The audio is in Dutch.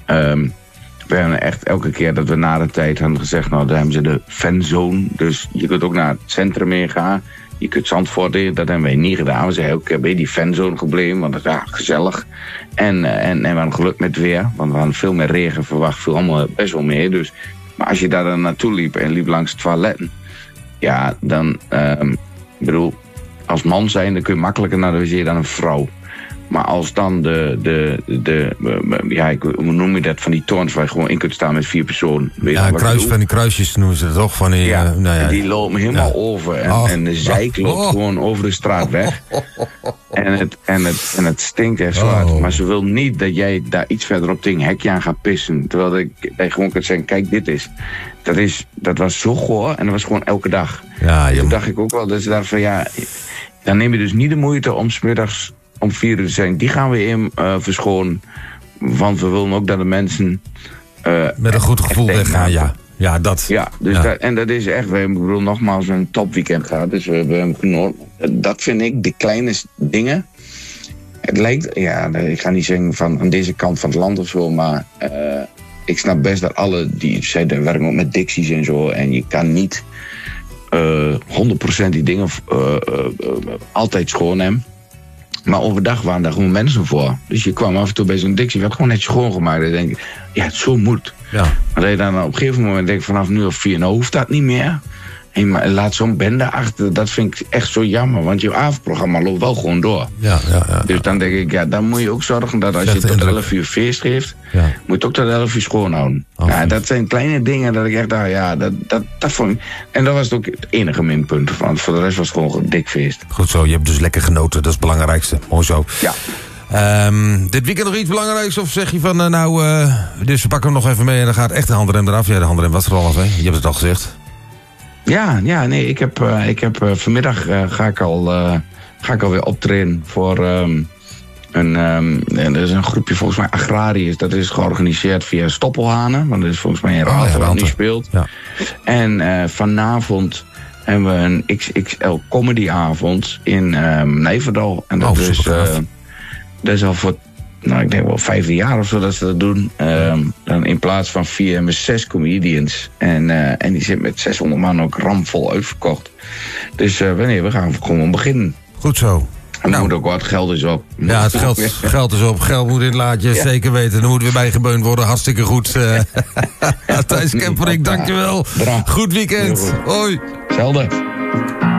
We hebben echt elke keer dat we na de tijd hadden gezegd... nou, daar hebben ze de fanzone. Dus je kunt ook naar het centrum mee gaan. Je kunt Zandvoort in. Dat hebben wij niet gedaan. We zijn elke keer bij die fanzone gebleven. Want dat is gezellig. En we hadden geluk met het weer. Want we hadden veel meer regen verwacht. Viel allemaal best wel mee. Dus, maar als je daar dan naartoe liep en liep langs het toiletten... ja, dan... bedoel, als man zijn, dan kun je makkelijker naar de wc dan een vrouw. Maar als dan hoe noem je dat, van die torens waar je gewoon in kunt staan met 4 personen. Ja, van die kruisjes noemen ze het toch? Van die, die lopen helemaal over. En de zeik loopt gewoon over de straat weg. En het stinkt echt zo hard. Maar ze wil niet dat jij daar iets verderop tegen een hekje aan gaat pissen. Terwijl je gewoon kunt zeggen, kijk, dit is... Dat was zo goor en dat was gewoon elke dag. Ja, toen dacht ik ook wel dat ze dachten van dan neem je dus niet de moeite om 's middags om 4 uur te zijn. Die gaan we in verschonen. Want we willen ook dat de mensen... met een goed gevoel weggaan, Ja, dat. Ja, dus en dat is echt... We hebben nogmaals een topweekend gehad. Dus we hebben genoten. Dat vind ik, de kleine dingen... Het lijkt... Ja, ik ga niet zeggen van aan deze kant van het land of zo, maar... ik snap best dat alle die zeiden werken ook met dicties en zo. En je kan niet 100% die dingen altijd schoon hebben. Maar overdag waren daar gewoon mensen voor. Dus je kwam af en toe bij zo'n dictie, werd gewoon net schoongemaakt. Dan denk ik, ja, zo moet. Ja. Maar dat je dan op een gegeven moment denkt, vanaf nu of 4, nou hoeft dat niet meer. En maar laat zo'n bende achter, dat vind ik echt zo jammer. Want je avondprogramma loopt wel gewoon door. Ja. Dus dan denk ik, dan moet je ook zorgen dat als je tot 11 uur feest geeft... moet je ook tot 11 uur schoonhouden. Ja, dat zijn kleine dingen dat ik echt dacht, dat vond ik... En dat was het ook het enige minpunt. Want voor de rest was het gewoon een dik feest. Goed zo, je hebt dus lekker genoten, dat is het belangrijkste. Mooi zo. Ja. Dit weekend nog iets belangrijks? Of zeg je van, dus we pakken hem nog even mee en dan gaat echt de handrem eraf? Ja, de handrem was er al af, hè? Je hebt het al gezegd. Ja, nee, ik heb vanmiddag ga ik alweer optreden voor er is een groepje volgens mij agrariërs. Dat is georganiseerd via Stoppelhanen, want dat is volgens mij een raad waar niet speelt. Ja. En vanavond hebben we een XXL comedyavond in Nijverdal. En dat is al voor, ik denk wel 5e jaar of zo dat ze dat doen. Dan in plaats van 4 hebben we 6 comedians. En die zit met 600 man ook ramvol uitverkocht. Dus we gaan gewoon beginnen. Goed zo. En dan moet ook wat geld is op. Ja, het geld is op. Geld moet in het laadje, zeker weten. Er moet weer bijgebeund worden. Hartstikke goed. Thijs Kemperik, dankjewel. Goed weekend. Hoi. Hetzelfde.